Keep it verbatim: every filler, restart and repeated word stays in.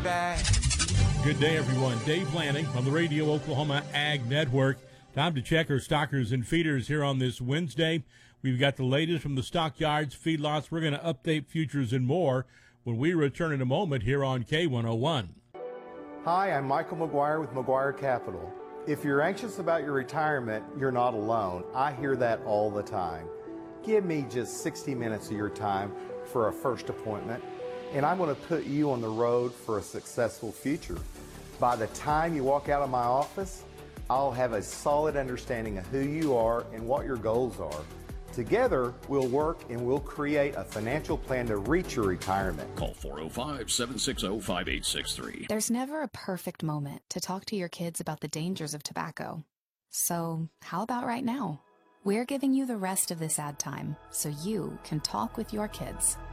coming back. Good day, everyone. Dave Lanning on the Radio Oklahoma Ag Network. Time to check our stockers and feeders here on this Wednesday. We've got the latest from the stockyards, feedlots. We're going to update futures and more when we return in a moment here on K one oh one. Hi, I'm Michael McGuire with McGuire Capital. If you're anxious about your retirement, you're not alone. I hear that all the time. Give me just sixty minutes of your time for a first appointment, and I'm going to put you on the road for a successful future. By the time you walk out of my office, I'll have a solid understanding of who you are and what your goals are. Together, we'll work and we'll create a financial plan to reach your retirement. Call four oh five, seven six oh, five eight six three. There's never a perfect moment to talk to your kids about the dangers of tobacco. So how about right now? We're giving you the rest of this ad time so you can talk with your kids.